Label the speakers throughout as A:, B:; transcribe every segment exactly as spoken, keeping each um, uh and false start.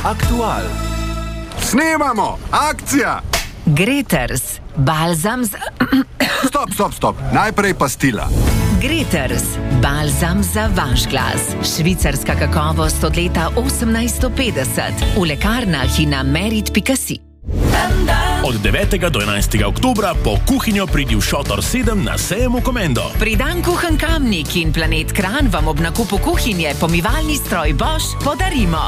A: Aktual.
B: Snemamo! Akcija!
C: Greters, balzam za...
B: Stop, stop, stop. Najprej pastila.
C: Greters, balzam za vaš glas. Švicarska kakovost od leta osemnajststo petdeset. V lekarnah in na merit pika si.
D: Od devetega do enajstega oktobra po kuhinjo pridi v Šotor sedem na sejem v Komendo.
C: Pridan Kuhan Kamnik in Planet Kran vam ob nakupu kuhinje pomivalni stroj Bosch podarimo.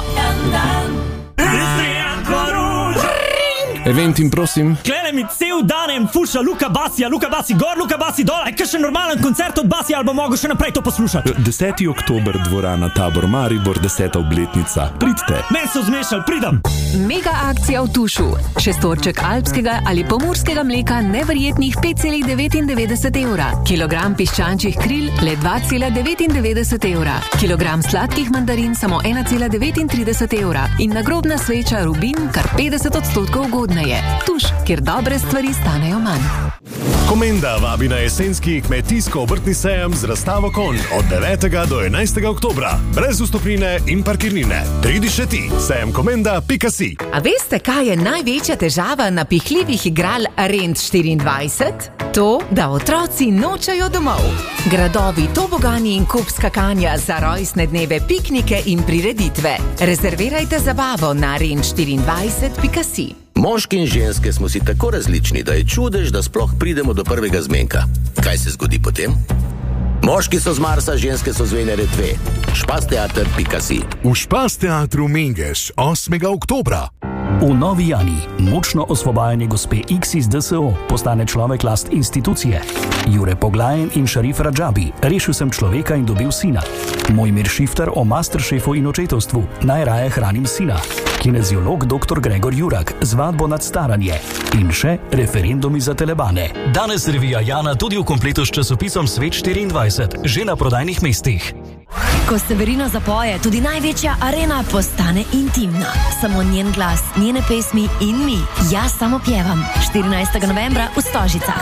E: Eventim, prosim.
F: Klene mi cel danem fuša Luka Basija, Luka Basi gor, Luka Basi dol. Aj, kakšen normalen koncert od Basija, ali bo mogel še naprej to poslušati?
E: deseti oktober, dvorana Tabor Maribor, deseta obletnica. Pridite.
F: Men so zmešali, pridem.
G: Mega akcija v Tušu. Šestorček alpskega ali pomurskega mleka neverjetnih pet celih devetindevetdeset evra. Kilogram piščančjih kril le dva cela devetindevetdeset evra. Kilogram sladkih mandarin samo ena cela devetintrideset evra. In nagrobna sveča Rubin kar petdeset odstotkov ugodneje. Tuš, kjer dobre stvari stanejo manj.
H: Komenda vabi na jesenski kmetijsko-obrtni sejem z razstavo konj od devetega do enajstega oktobra. Brez vstopnine in parkirnine. Pridi še ti. sejem komenda pika si.
C: A veste, kaj je največja težava napihljivih igral Rent štiriindvajset? To, da otroci nočejo domov. Gradovi, tobogani in kup skakanja za rojstne dneve, piknike in prireditve. Rezervirajte zabavo na rent štiriindvajset pika si.
I: Moški in ženske smo si tako različni, da je čudež, da sploh pridemo do prvega zmenka. Kaj se zgodi potem? Moški so z Marsa, ženske so z Venere dve. špasteater pika si.
H: V Špasteatru Mengeš osmega oktobra.
J: V Novi Jani močno osvobajanje gospe X iz D S O postane človek last institucije. Jure Poglajen in Šarif Radžabi, rešil sem človeka in dobil sina. Mojmir Šifter o masteršefu in očetovstvu, najraje hranim sina. Kineziolog doktor Gregor Jurak, zvadbo nad staranje. In še referendumi za telebane.
K: Danes revija Jana tudi v kompletu s časopisom Svet štiriindvajset, že na prodajnih mestih.
L: Ko Severina zapoje, tudi največja arena postane intimna. Samo njen glas, njene pesmi in mi. Jaz samo pjevam. štirinajstega novembra v Stožicah.